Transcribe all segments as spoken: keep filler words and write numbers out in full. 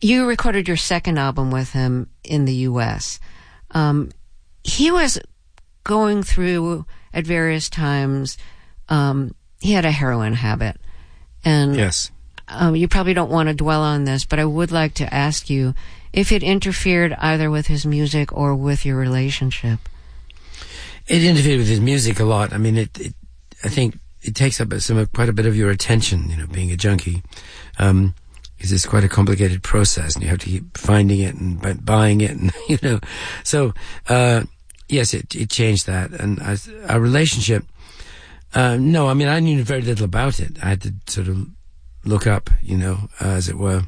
you recorded your second album with him in the U S. Um, he was going through at various times. Um, he had a heroin habit, and yes, um, you probably don't want to dwell on this, but I would like to ask you if it interfered either with his music or with your relationship. It interfered with his music a lot. I mean, it. it I think it takes up some quite a bit of your attention. You know, being a junkie. Um, Because it's quite a complicated process, and you have to keep finding it and bu- buying it, and you know. So, uh, yes, it it changed that, and as, our relationship. Uh, no, I mean, I knew very little about it. I had to sort of look up, you know, uh, as it were,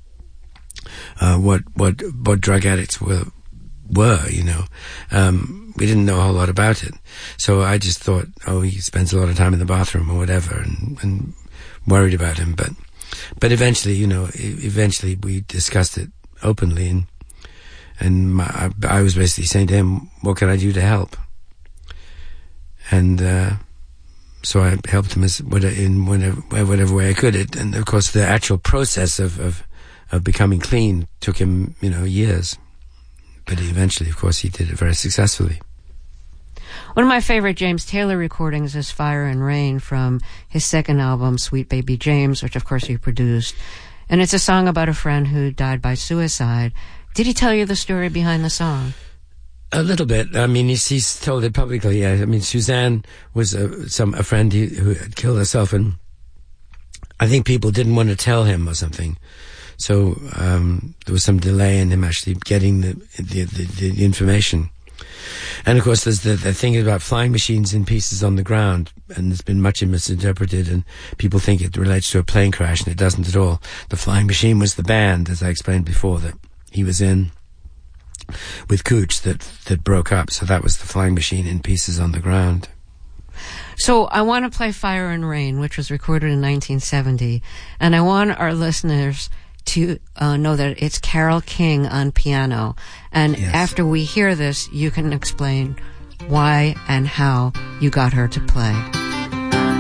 uh, what what what drug addicts were were. You know, um, we didn't know a whole lot about it, so I just thought, oh, he spends a lot of time in the bathroom or whatever, and, and worried about him, but. But eventually, you know, eventually we discussed it openly, and and my, I, I was basically saying to him, "What can I do to help?" And uh, so I helped him as in whatever, whatever way I could. It, and of course, the actual process of, of of becoming clean took him, you know, years. But eventually, of course, he did it very successfully. One of my favorite James Taylor recordings is Fire and Rain from his second album, Sweet Baby James, which of course he produced. And it's a song about a friend who died by suicide. Did he tell you the story behind the song? A little bit. I mean, he's, he's told it publicly. Yeah. I mean, Suzanne was a, some, a friend who, who had killed herself, and I think people didn't want to tell him or something. So um, there was some delay in him actually getting the the, the, the information. And of course, there's the, the thing about flying machines in pieces on the ground, and it's been much misinterpreted, and people think it relates to a plane crash, and it doesn't at all. The flying machine was the band, as I explained before, that he was in with Cooch that that broke up. So that was the flying machine in pieces on the ground. So I want to play Fire and Rain, which was recorded in nineteen seventy, and I want our listeners to uh, know that it's Carole King on piano. And yes. After we hear this, you can explain why and how you got her to play.